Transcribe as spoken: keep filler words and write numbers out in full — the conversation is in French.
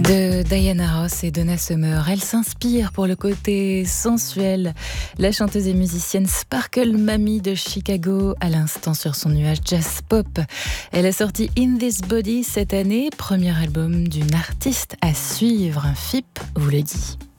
De Diana Ross et Donna Summer. Elle s'inspire pour le côté sensuel. La chanteuse et musicienne Sparkle Mamie de Chicago, à l'instant sur son nuage jazz pop. Elle a sorti In This Body cette année, premier album d'une artiste à suivre. Un F I P vous le dit.